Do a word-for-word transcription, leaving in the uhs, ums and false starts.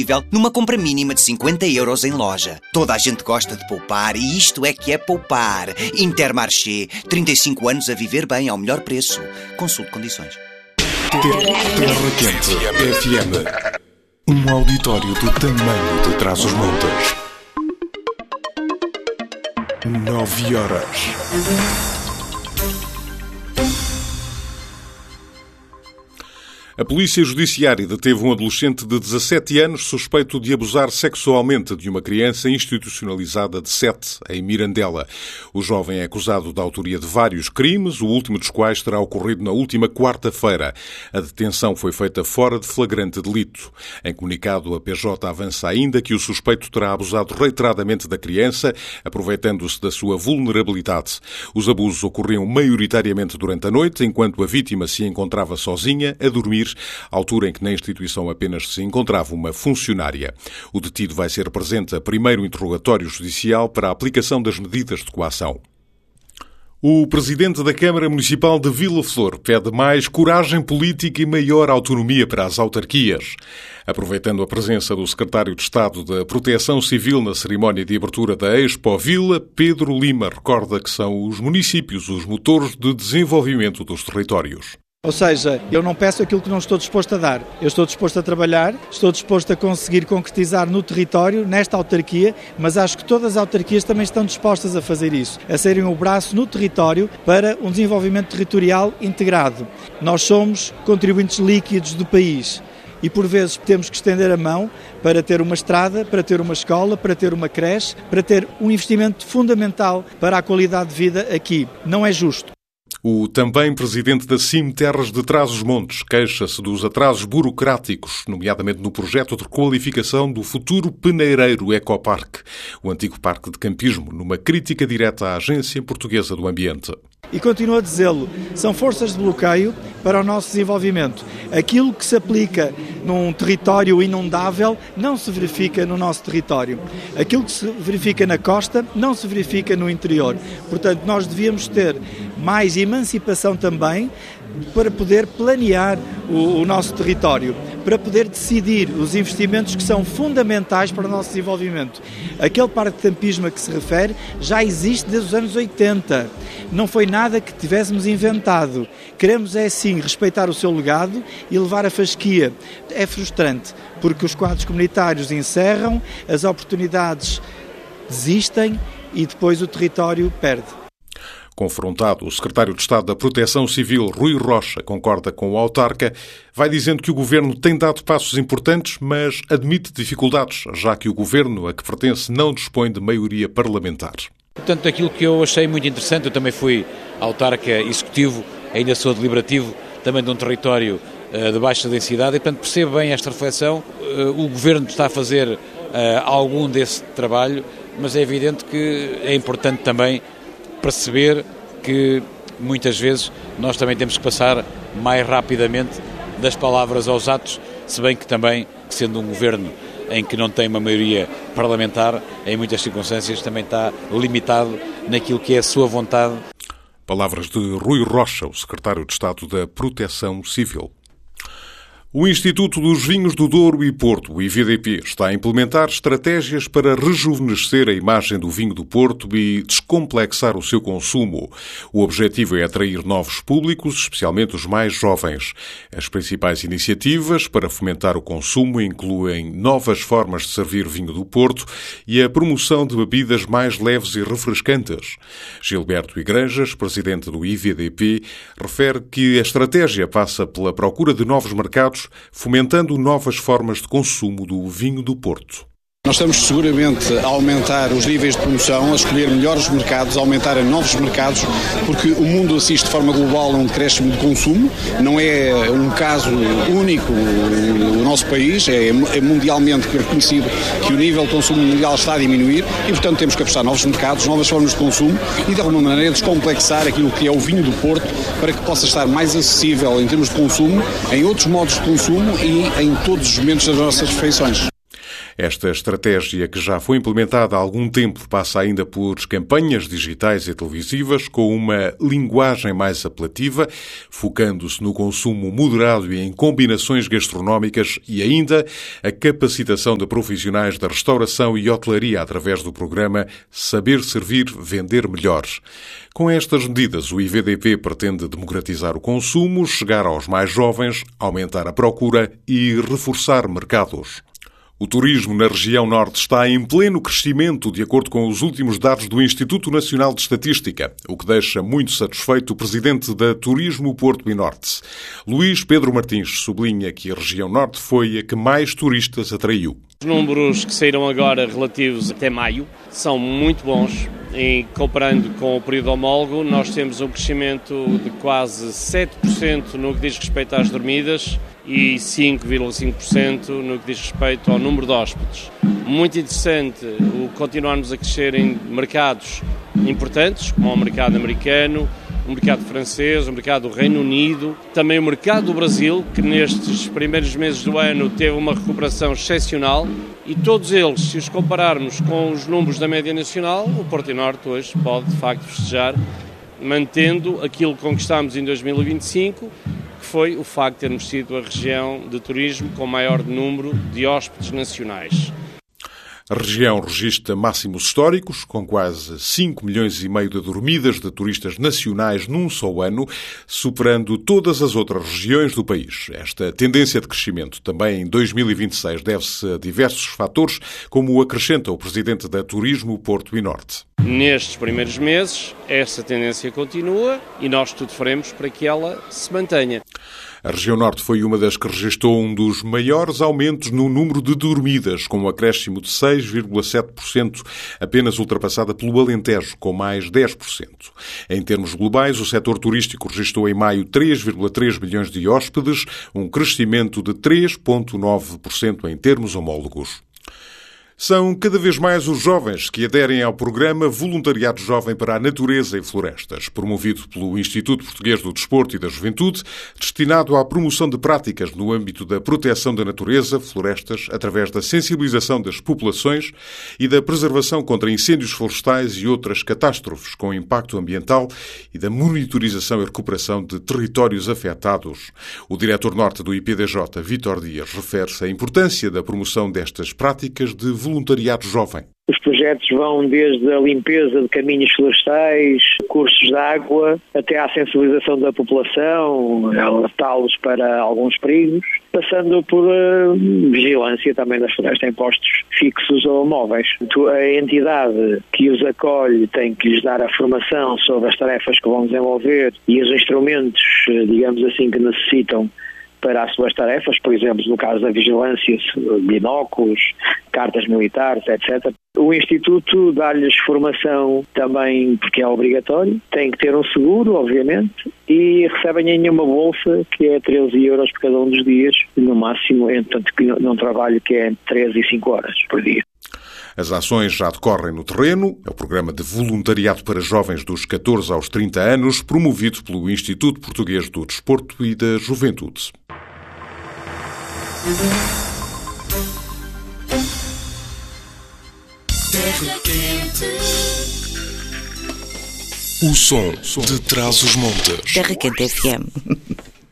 disponível numa compra mínima de cinquenta euros em loja. Toda a gente gosta de poupar e isto é que é poupar. Intermarché, trinta e cinco anos a viver bem ao melhor preço. Consulte condições. Terra Quente F M. Um auditório do tamanho de Trás-os-Montes. Nove horas. A Polícia Judiciária deteve um adolescente de dezassete anos suspeito de abusar sexualmente de uma criança institucionalizada de sete, em Mirandela. O jovem é acusado da autoria de vários crimes, o último dos quais terá ocorrido na última quarta-feira. A detenção foi feita fora de flagrante delito. Em comunicado, a P J avança ainda que o suspeito terá abusado reiteradamente da criança, aproveitando-se da sua vulnerabilidade. Os abusos ocorriam maioritariamente durante a noite, enquanto a vítima se encontrava sozinha, a dormir, altura em que na instituição apenas se encontrava uma funcionária. O detido vai ser presente a primeiro interrogatório judicial para a aplicação das medidas de coação. O presidente da Câmara Municipal de Vila Flor pede mais coragem política e maior autonomia para as autarquias. Aproveitando a presença do secretário de Estado da Proteção Civil na cerimónia de abertura da Expo Vila, Pedro Lima recorda que são os municípios os motores de desenvolvimento dos territórios. Ou seja, eu não peço aquilo que não estou disposto a dar. Eu estou disposto a trabalhar, estou disposto a conseguir concretizar no território, nesta autarquia, mas acho que todas as autarquias também estão dispostas a fazer isso, a serem o braço no território para um desenvolvimento territorial integrado. Nós somos contribuintes líquidos do país e por vezes temos que estender a mão para ter uma estrada, para ter uma escola, para ter uma creche, para ter um investimento fundamental para a qualidade de vida aqui. Não é justo. O também presidente da C I M Terras de Trás-os-Montes queixa-se dos atrasos burocráticos, nomeadamente no projeto de qualificação do futuro Peneireiro Ecoparque, o antigo parque de campismo, numa crítica direta à Agência Portuguesa do Ambiente. E continuo a dizê-lo, são forças de bloqueio para o nosso desenvolvimento. Aquilo que se aplica num território inundável não se verifica no nosso território. Aquilo que se verifica na costa não se verifica no interior. Portanto, nós devíamos ter mais emancipação também para poder planear o, o nosso território, para poder decidir os investimentos que são fundamentais para o nosso desenvolvimento. Aquele parque de campismo a que se refere já existe desde os anos oitenta. Não foi nada que tivéssemos inventado. Queremos é sim respeitar o seu legado e levar a fasquia. É frustrante, porque os quadros comunitários encerram, as oportunidades desistem e depois o território perde. Confrontado, o secretário de Estado da Proteção Civil, Rui Rocha, concorda com o autarca, vai dizendo que o governo tem dado passos importantes, mas admite dificuldades, já que o governo a que pertence não dispõe de maioria parlamentar. Portanto, aquilo que eu achei muito interessante, eu também fui autarca executivo, ainda sou deliberativo, também de um território uh, de baixa densidade, e portanto percebo bem esta reflexão. Uh, o governo está a fazer uh, algum desse trabalho, mas é evidente que é importante também perceber que muitas vezes nós também temos que passar mais rapidamente das palavras aos atos, se bem que também, sendo um governo em que não tem uma maioria parlamentar, em muitas circunstâncias também está limitado naquilo que é a sua vontade. Palavras de Rui Rocha, o secretário de Estado da Proteção Civil. O Instituto dos Vinhos do Douro e Porto, o I V D P, está a implementar estratégias para rejuvenescer a imagem do vinho do Porto e descomplexar o seu consumo. O objetivo é atrair novos públicos, especialmente os mais jovens. As principais iniciativas para fomentar o consumo incluem novas formas de servir vinho do Porto e a promoção de bebidas mais leves e refrescantes. Gilberto Igrejas, presidente do I V D P, refere que a estratégia passa pela procura de novos mercados, fomentando novas formas de consumo do vinho do Porto. Nós estamos seguramente a aumentar os níveis de promoção, a escolher melhores mercados, a aumentar a novos mercados, porque o mundo assiste de forma global a um decréscimo de consumo. Não é um caso único no nosso país, é mundialmente reconhecido que o nível de consumo mundial está a diminuir e, portanto, temos que apostar novos mercados, novas formas de consumo e, de alguma maneira, descomplexar aquilo que é o vinho do Porto para que possa estar mais acessível em termos de consumo, em outros modos de consumo e em todos os momentos das nossas refeições. Esta estratégia, que já foi implementada há algum tempo, passa ainda por campanhas digitais e televisivas com uma linguagem mais apelativa, focando-se no consumo moderado e em combinações gastronómicas e ainda a capacitação de profissionais da restauração e hotelaria através do programa Saber Servir, Vender Melhor. Com estas medidas, o I V D P pretende democratizar o consumo, chegar aos mais jovens, aumentar a procura e reforçar mercados. O turismo na região norte está em pleno crescimento, de acordo com os últimos dados do Instituto Nacional de Estatística, o que deixa muito satisfeito o presidente da Turismo Porto e Norte. Luís Pedro Martins sublinha que a região norte foi a que mais turistas atraiu. Os números que saíram agora relativos até maio são muito bons. E comparando com o período homólogo, nós temos um crescimento de quase sete por cento no que diz respeito às dormidas e cinco vírgula cinco por cento no que diz respeito ao número de hóspedes. Muito interessante o continuarmos a crescer em mercados importantes, como o mercado americano, o mercado francês, o mercado do Reino Unido, também o mercado do Brasil, que nestes primeiros meses do ano teve uma recuperação excepcional, e todos eles, se os compararmos com os números da média nacional, o Porto e Norte hoje pode de facto festejar, mantendo aquilo que conquistámos em dois mil e vinte e cinco, que foi o facto de termos sido a região de turismo com maior número de hóspedes nacionais. A região registra máximos históricos, com quase cinco milhões e meio de dormidas de turistas nacionais num só ano, superando todas as outras regiões do país. Esta tendência de crescimento também em dois mil e vinte e seis deve-se a diversos fatores, como acrescenta o presidente da Turismo Porto e Norte. Nestes primeiros meses, essa tendência continua e nós tudo faremos para que ela se mantenha. A região norte foi uma das que registrou um dos maiores aumentos no número de dormidas, com um acréscimo de seis vírgula sete por cento, apenas ultrapassada pelo Alentejo, com mais dez por cento. Em termos globais, o setor turístico registrou em maio três vírgula três milhões de hóspedes, um crescimento de três vírgula nove por cento em termos homólogos. São cada vez mais os jovens que aderem ao programa Voluntariado Jovem para a Natureza e Florestas, promovido pelo Instituto Português do Desporto e da Juventude, destinado à promoção de práticas no âmbito da proteção da natureza, florestas, através da sensibilização das populações e da preservação contra incêndios florestais e outras catástrofes com impacto ambiental e da monitorização e recuperação de territórios afetados. O diretor norte do I P D J, Vítor Dias, refere-se à importância da promoção destas práticas de voluntariado jovem. Os projetos vão desde a limpeza de caminhos florestais, cursos de água, até à sensibilização da população, alertá-los para alguns perigos, passando por uh, vigilância também das florestas em postos fixos ou móveis. A entidade que os acolhe tem que lhes dar a formação sobre as tarefas que vão desenvolver e os instrumentos, digamos assim, que necessitam para as suas tarefas, por exemplo, no caso da vigilância, binóculos, cartas militares, etcétera. O Instituto dá-lhes formação também, porque é obrigatório, tem que ter um seguro, obviamente, e recebem ainda uma bolsa que é treze euros por cada um dos dias, no máximo, entanto que num trabalho que é entre treze e cinco horas por dia. As ações já decorrem no terreno. É o programa de voluntariado para jovens dos catorze aos trinta anos, promovido pelo Instituto Português do Desporto e da Juventude. O som de Trás-os-Montes. Terra Quente F M.